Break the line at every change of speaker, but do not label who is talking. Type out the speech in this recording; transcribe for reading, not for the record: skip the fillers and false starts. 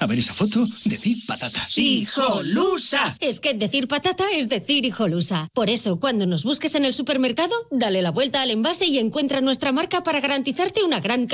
A ver esa foto, decir patata.
¡Hijolusa! Es que decir patata es decir hijolusa. Por eso, cuando nos busques en el supermercado, dale la vuelta al envase y encuentra nuestra marca para garantizarte una gran calidad.